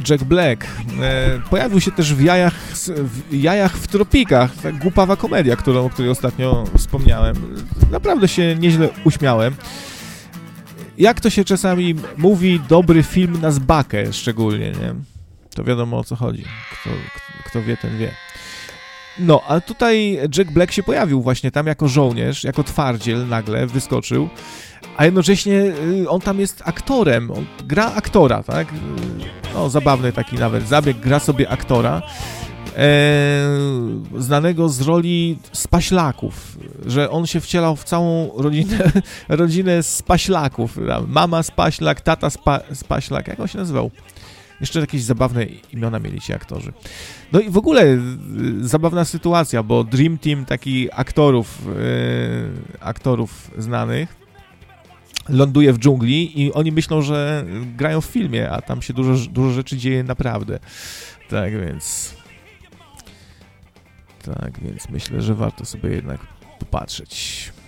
Jack Black. Pojawił się też w Jajach w tropikach. Tak głupawa komedia, o której ostatnio wspomniałem. Naprawdę się nieźle uśmiałem. Jak to się czasami mówi, dobry film na zbakę szczególnie, nie? To wiadomo, o co chodzi. Kto wie, ten wie. No, a tutaj Jack Black się pojawił właśnie tam jako żołnierz, jako twardziel nagle wyskoczył, a jednocześnie on tam jest aktorem, on gra aktora, tak? No, zabawny taki nawet zabieg, gra sobie aktora, znanego z roli spaślaków, że on się wcielał w całą rodzinę spaślaków, mama spaślak, tata spaślak, jak on się nazywał? Jeszcze jakieś zabawne imiona mieli ci aktorzy. No i w ogóle zabawna sytuacja, bo Dream Team takich aktorów znanych ląduje w dżungli i oni myślą, że grają w filmie, a tam się dużo rzeczy dzieje naprawdę. Tak więc myślę, że warto sobie jednak popatrzeć.